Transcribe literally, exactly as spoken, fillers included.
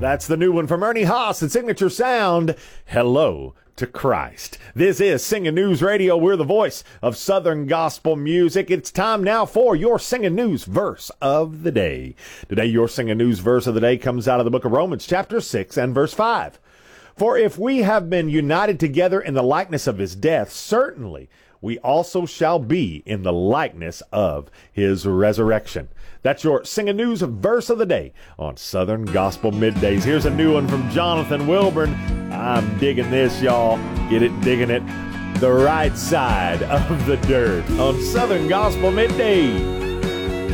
That's the new one from Ernie Haas and Signature Sound. Hello to Christ. This is Singing News Radio. We're the voice of Southern gospel music. It's time now for your Singing News verse of the day. Today, your Singing News verse of the day comes out of the book of Romans, chapter six and verse five. For if we have been united together in the likeness of his death, certainly we also shall be in the likeness of his resurrection. That's your Singing News verse of the day on Southern Gospel Middays. Here's a new one from Jonathan Wilburn. I'm digging this, y'all. Get it, digging it. The right side of the dirt on Southern Gospel Middays.